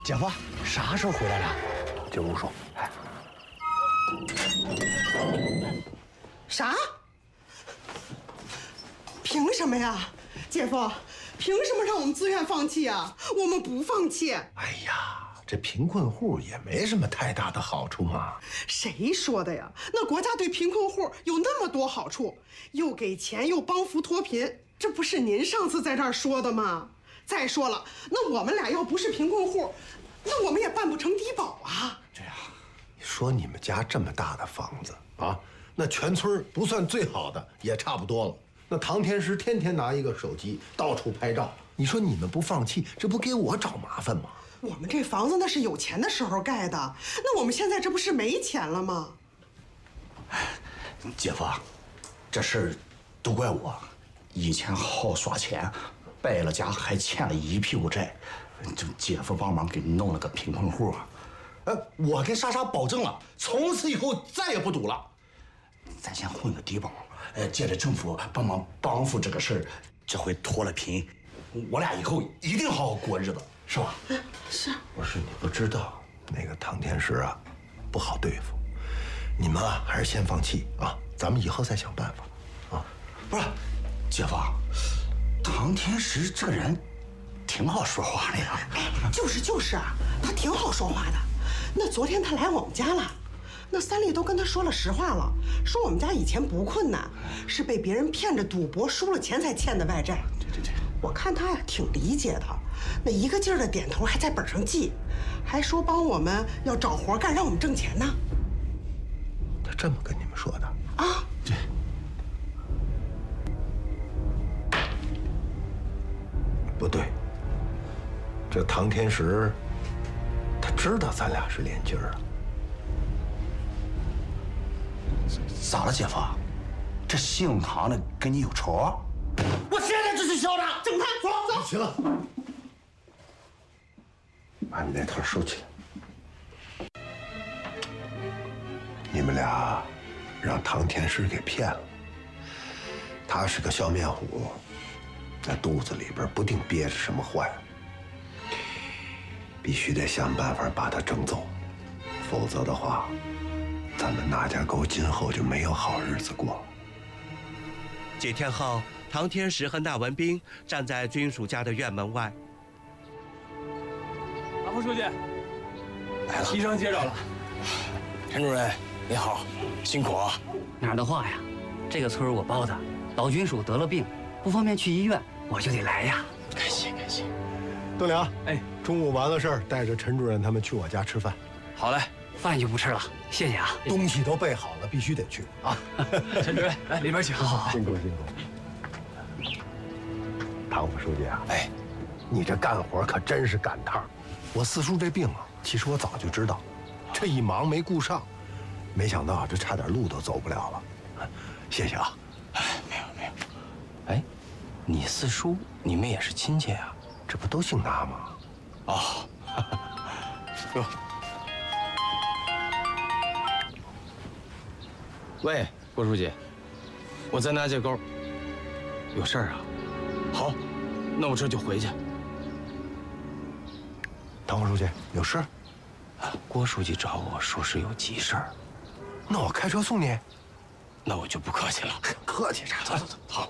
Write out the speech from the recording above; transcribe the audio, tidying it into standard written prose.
姐夫，啥时候回来了？ 进屋说。哎， 啥？凭什么呀，姐夫？凭什么让我们自愿放弃啊？我们不放弃。 哎呀，这贫困户也没什么太大的好处嘛。 谁说的呀？那国家对贫困户有那么多好处，又给钱又帮扶脱贫，这不是您上次在这儿说的吗？再说了，那我们俩要不是贫困户，那我们也办不成低保啊。 这呀，你说你们家这么大的房子啊，那全村不算最好的也差不多了。那唐天师天天拿一个手机到处拍照，你说你们不放弃，这不给我找麻烦吗？ 我们这房子那是有钱的时候盖的，那我们现在这不是没钱了吗？ 姐夫，这事儿都怪我，以前好耍钱，败了家还欠了一屁股债，这姐夫帮忙给弄了个贫困户啊。我跟莎莎保证了，从此以后再也不赌了。咱先混个低保，借着政府帮忙帮扶这个事儿，这回脱了贫，我俩以后一定好好过日子，是吧？ 是。 不是你不知道，那个唐天师啊，不好对付。你们啊，还是先放弃啊，咱们以后再想办法。啊， 不是，姐夫，唐天石这个人挺好说话的呀。 就是啊，他挺好说话的。那昨天他来我们家了，那三丽都跟他说了实话了，说我们家以前不困难，是被别人骗着赌博输了钱才欠的外债。 对， 我看他呀挺理解的，那一个劲儿的点头，还在本上记，还说帮我们要找活干，让我们挣钱呢。 他这么跟你们说的啊？ 对。 不对，这唐天石，他知道咱俩是连襟儿啊。 咋了，姐夫？这姓唐的跟你有仇啊？我现在就去敲他，整他！走。 行了，把你那套收起来。你们俩让唐天师给骗了，他是个笑面虎，那肚子里边不定憋着什么坏，必须得想办法把他整走，否则的话，咱们那家沟今后就没有好日子过了。 几天后，唐天石和纳文斌站在军属家的院门外。 马副书记， 来了， 医生接着了。 陈主任，你好，辛苦啊！ 哪儿的话呀，这个村我包的，老军属得了病，不方便去医院，我就得来呀。 感谢。 栋梁， 哎， 中午完了事儿，带着陈主任他们去我家吃饭。 好嘞， 饭就不吃了，谢谢啊。 东西都备好了，必须得去啊！ 陈主任，来里边请。 好。 辛苦。唐副书记啊，哎，你这干活可真是赶趟。我四叔这病啊，其实我早就知道，这一忙没顾上，没想到这差点路都走不了了。谢谢啊。 哎，没有。哎，你四叔，你们也是亲戚啊？ 这不都姓拿吗？ 哦，哟。喂，郭书记，我在纳界沟，有事儿啊？好，那我这就回去。 唐副书记，有事？ 郭书记找我说是有急事儿， 那我开车送你。 那我就不客气了。 客气啥？ 走。好。